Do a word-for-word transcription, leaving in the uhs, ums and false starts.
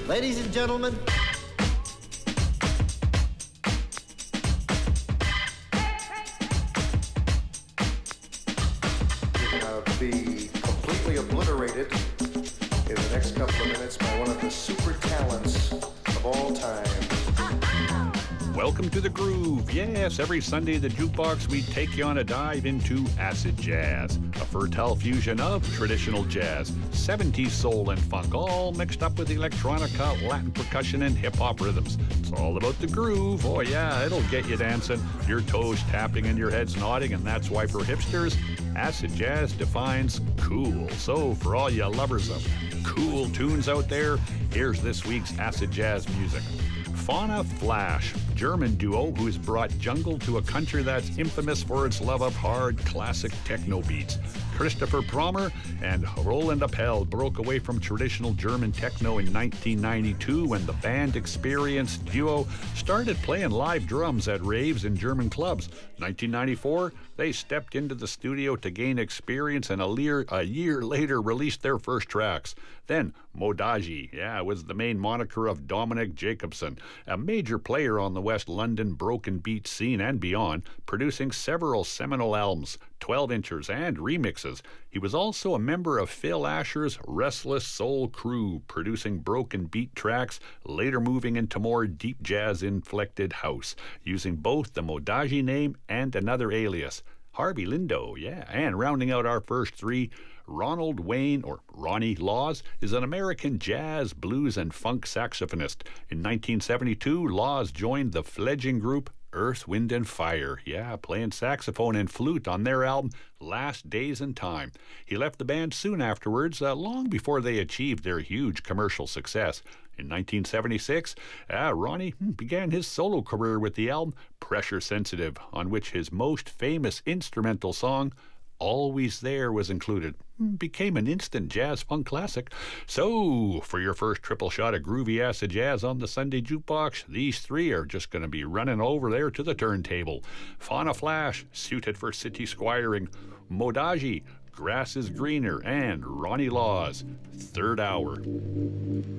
Ladies and gentlemen, be completely obliterated in the next couple of minutes by one of the super talents of all time. Welcome to The Groove. Yes, every Sunday at the Jukebox, we take you on a dive into acid jazz, a fertile fusion of traditional jazz, seventies soul and funk, all mixed up with electronica, Latin percussion, and hip-hop rhythms. It's all about the groove. Oh, yeah, it'll get you dancing, your toes tapping and your heads nodding, and that's why for hipsters, acid jazz defines cool. So for all you lovers of cool tunes out there, here's this week's acid jazz music. Fauna Flash, German duo who's brought jungle to a country that's infamous for its love of hard, classic techno beats. Christopher Promer and Roland Appel broke away from traditional German techno in nineteen ninety-two when the band experienced duo started playing live drums at raves in German clubs. nineteen ninety-four, they stepped into the studio to gain experience and a year, a year later released their first tracks. Then Modaji, yeah, was the main moniker of Dominic Jacobson, a major player on the West London broken beat scene and beyond, producing several seminal albums, twelve inchers, and remixes. He was also a member of Phil Asher's Restless Soul crew, producing broken beat tracks, later moving into more deep jazz-inflected house, using both the Modaji name and another alias, Harvey Lindo, yeah. And rounding out our first three, Ronald Wayne, or Ronnie Laws, is an American jazz, blues, and funk saxophonist. In nineteen seventy-two, Laws joined the fledgling group Earth, Wind, and Fire, yeah, playing saxophone and flute on their album Last Days in Time. He left the band soon afterwards, uh, long before they achieved their huge commercial success. In nineteen seventy-six, uh, Ronnie began his solo career with the album Pressure Sensitive, on which his most famous instrumental song, Always There, was included. Became an instant jazz funk classic. So, for your first triple shot of groovy acid jazz on the Sunday Jukebox, these three are just going to be running over there to the turntable. Fauna Flash, Suited for City Squiring, Modaji, Grass is Greener, and Ronnie Laws, Third Hour.